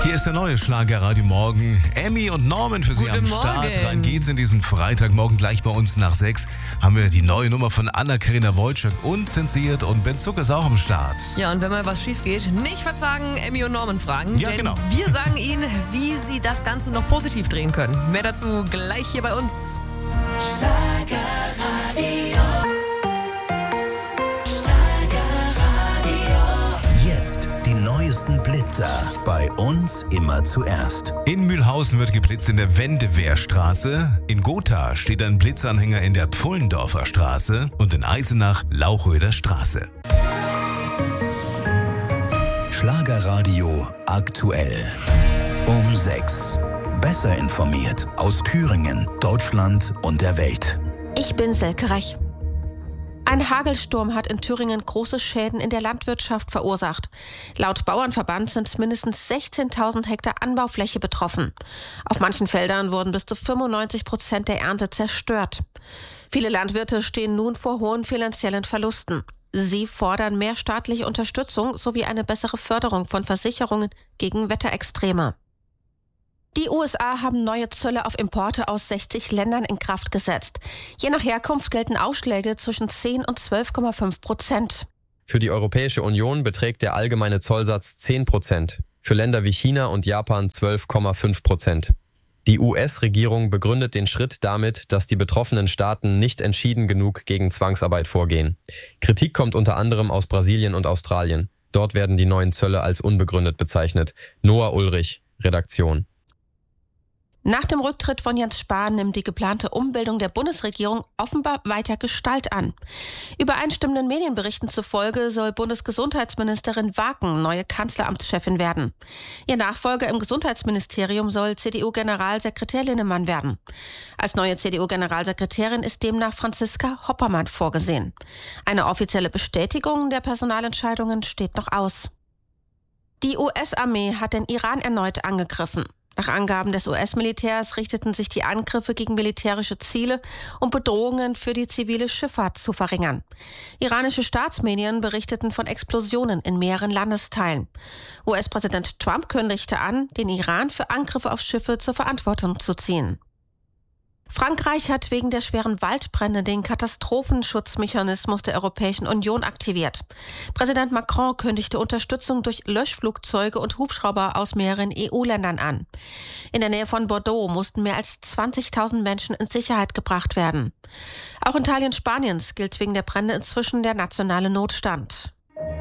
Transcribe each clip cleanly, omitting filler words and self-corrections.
Hier ist der neue Schlagerradio Morgen. Emmy und Norman für Sie Guten am Start. Morgen. Rein geht's in diesen Freitagmorgen. Gleich bei uns nach 6 haben wir die neue Nummer von Anna-Karina Wojcik unzensiert und Ben Zucker ist auch am Start. Ja, und wenn mal was schief geht, nicht verzagen, Emmy und Norman fragen. Ja, denn genau. wir sagen Ihnen, wie Sie das Ganze noch positiv drehen können. Mehr dazu gleich hier bei uns. Jetzt die neuesten Blitzer. Bei uns immer zuerst. In Mühlhausen wird geblitzt in der Wendewehrstraße. In Gotha steht ein Blitzanhänger in der Pfullendorfer Straße. Und in Eisenach Lauchöder Straße. Schlagerradio aktuell. Um 6. Besser informiert aus Thüringen, Deutschland und der Welt. Ich bin Selke Reich. Ein Hagelsturm hat in Thüringen große Schäden in der Landwirtschaft verursacht. Laut Bauernverband sind mindestens 16.000 Hektar Anbaufläche betroffen. Auf manchen Feldern wurden bis zu 95% der Ernte zerstört. Viele Landwirte stehen nun vor hohen finanziellen Verlusten. Sie fordern mehr staatliche Unterstützung sowie eine bessere Förderung von Versicherungen gegen Wetterextreme. Die USA haben neue Zölle auf Importe aus 60 Ländern in Kraft gesetzt. Je nach Herkunft gelten Aufschläge zwischen 10 und 12,5%. Für die Europäische Union beträgt der allgemeine Zollsatz 10%, für Länder wie China und Japan 12,5%. Die US-Regierung begründet den Schritt damit, dass die betroffenen Staaten nicht entschieden genug gegen Zwangsarbeit vorgehen. Kritik kommt unter anderem aus Brasilien und Australien. Dort werden die neuen Zölle als unbegründet bezeichnet. Noah Ulrich, Redaktion. Nach dem Rücktritt von Jens Spahn nimmt die geplante Umbildung der Bundesregierung offenbar weiter Gestalt an. Übereinstimmenden Medienberichten zufolge soll Bundesgesundheitsministerin Waken neue Kanzleramtschefin werden. Ihr Nachfolger im Gesundheitsministerium soll CDU-Generalsekretär Linnemann werden. Als neue CDU-Generalsekretärin ist demnach Franziska Hoppermann vorgesehen. Eine offizielle Bestätigung der Personalentscheidungen steht noch aus. Die US-Armee hat den Iran erneut angegriffen. Nach Angaben des US-Militärs richteten sich die Angriffe gegen militärische Ziele, um Bedrohungen für die zivile Schifffahrt zu verringern. Iranische Staatsmedien berichteten von Explosionen in mehreren Landesteilen. US-Präsident Trump kündigte an, den Iran für Angriffe auf Schiffe zur Verantwortung zu ziehen. Frankreich hat wegen der schweren Waldbrände den Katastrophenschutzmechanismus der Europäischen Union aktiviert. Präsident Macron kündigte Unterstützung durch Löschflugzeuge und Hubschrauber aus mehreren EU-Ländern an. In der Nähe von Bordeaux mussten mehr als 20.000 Menschen in Sicherheit gebracht werden. Auch in Teilen Spaniens gilt wegen der Brände inzwischen der nationale Notstand.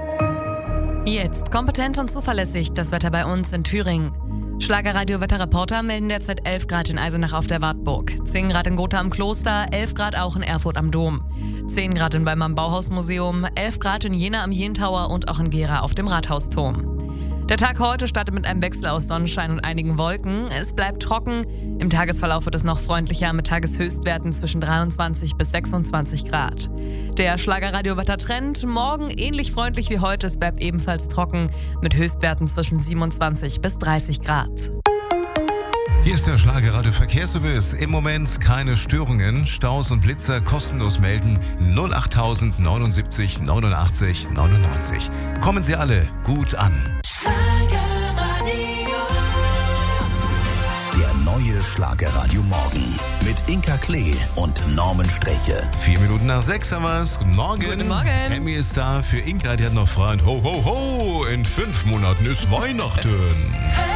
Jetzt kompetent und zuverlässig das Wetter bei uns in Thüringen. Schlagerradio-Wetterreporter melden derzeit 11 Grad in Eisenach auf der Wartburg, 10 Grad in Gotha am Kloster, 11 Grad auch in Erfurt am Dom, 10 Grad in Weimar am Bauhausmuseum, 11 Grad in Jena am Jentower und auch in Gera auf dem Rathausturm. Der Tag heute startet mit einem Wechsel aus Sonnenschein und einigen Wolken. Es bleibt trocken. Im Tagesverlauf wird es noch freundlicher mit Tageshöchstwerten zwischen 23 bis 26 Grad. Der Schlagerradio-Wettertrend, morgen ähnlich freundlich wie heute. Es bleibt ebenfalls trocken mit Höchstwerten zwischen 27 bis 30 Grad. Hier ist der Schlagerradio Verkehrsservice. Im Moment keine Störungen. Staus und Blitzer kostenlos melden 08000 79 89 99. Kommen Sie alle gut an. Der neue Schlagerradio Morgen mit Inka Klee und Norman Streche. 4 Minuten nach 6 haben wir's. Guten Morgen. Guten Morgen. Emmy ist da für Inka, die hat noch frei. Und ho, ho, ho, in 5 Monaten ist Weihnachten.